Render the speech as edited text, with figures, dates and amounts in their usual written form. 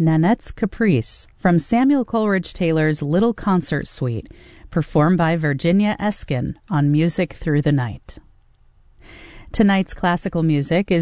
Nanette's Caprice from Samuel Coleridge Taylor's Little Concert Suite, performed by Virginia Eskin on Music Through the Night. Tonight's classical music is